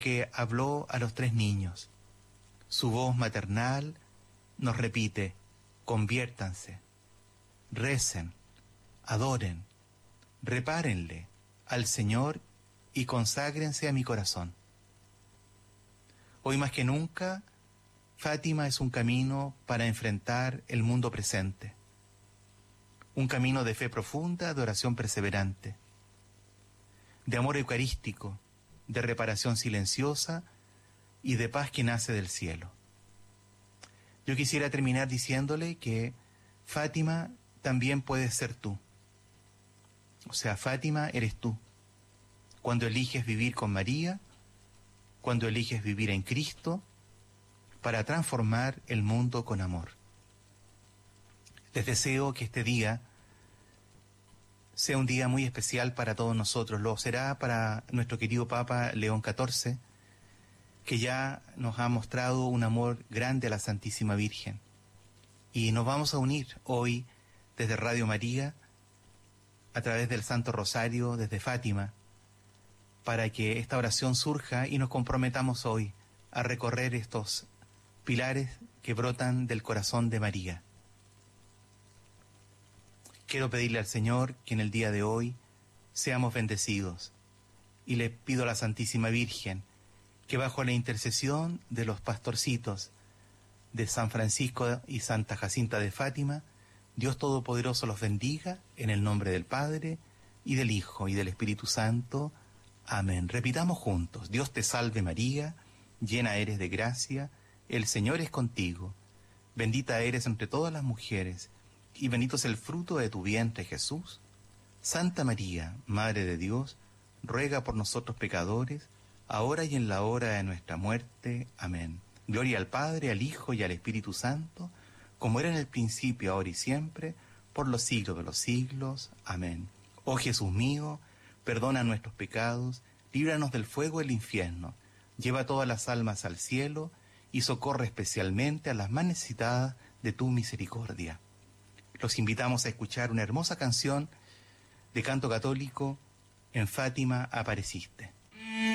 que habló a los 3 niños. Su voz maternal nos repite: conviértanse, recen, adoren, repárenle al Señor y conságrense a mi corazón. Hoy más que nunca, Fátima es un camino para enfrentar el mundo presente. Un camino de fe profunda, de oración perseverante, de amor eucarístico, de reparación silenciosa y de paz que nace del cielo. Yo quisiera terminar diciéndole que Fátima también puedes ser tú. O sea, Fátima eres tú. Cuando eliges vivir con María, cuando eliges vivir en Cristo, para transformar el mundo con amor. Les deseo que este día sea un día muy especial para todos nosotros. Lo será para nuestro querido Papa León XIV, que ya nos ha mostrado un amor grande a la Santísima Virgen. Y nos vamos a unir hoy desde Radio María, a través del Santo Rosario, desde Fátima, para que esta oración surja y nos comprometamos hoy a recorrer estos pilares que brotan del corazón de María. Quiero pedirle al Señor que en el día de hoy seamos bendecidos, y le pido a la Santísima Virgen que bajo la intercesión de los pastorcitos de San Francisco y Santa Jacinta de Fátima, Dios Todopoderoso los bendiga en el nombre del Padre y del Hijo y del Espíritu Santo. Amén. Repitamos juntos: Dios te salve María, llena eres de gracia, el Señor es contigo. Bendita eres entre todas las mujeres, y bendito es el fruto de tu vientre, Jesús. Santa María, Madre de Dios, ruega por nosotros pecadores, ahora y en la hora de nuestra muerte. Amén. Gloria al Padre, al Hijo y al Espíritu Santo, como era en el principio, ahora y siempre, por los siglos de los siglos. Amén. Oh Jesús mío, perdona nuestros pecados, líbranos del fuego del infierno, lleva todas las almas al cielo y socorre especialmente a las más necesitadas de tu misericordia. Los invitamos a escuchar una hermosa canción de canto católico: En Fátima apareciste.